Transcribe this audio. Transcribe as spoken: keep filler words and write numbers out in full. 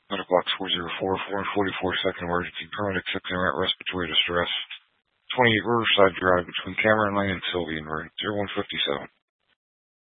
Medical box four zero four, four forty-four, second emergency, permanent accepting rent, respiratory distress. twenty-eight Riverside Drive between Cameron Lane and Sylvian Road, zero one five seven.